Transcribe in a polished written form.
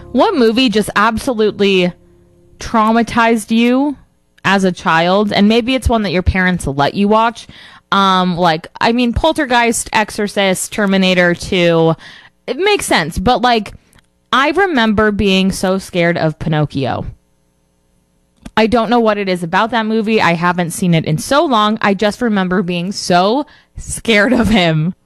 What movie just absolutely traumatized you as a child? And maybe it's one that your parents let you watch. Poltergeist, Exorcist, Terminator 2. It makes sense. But, like, I remember being so scared of Pinocchio. I don't know what it is about that movie. I haven't seen it in so long. I just remember being so scared of him.